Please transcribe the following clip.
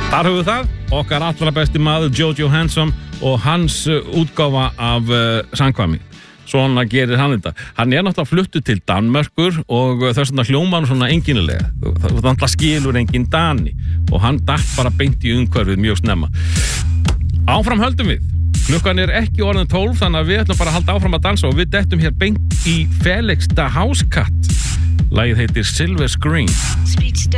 Þar höfum við það, okkar allra besti maður Jojo Handsome og hans útgáfa af samkvæmi. Svona gerir hann þetta. Hann náttúrulega fluttur til Danmörkur og þess vegna hljómar hann svona einkennilega. Þannig skilur engin Dani og hann datt bara beint í umhverfið mjög snemma. Áfram höldum við. Klukkan ekki orðin 12, þannig að við ætlum bara að halda áfram að dansa og við dettum hér beint í Felix the Housecat. Lagið heitir Silver Screen.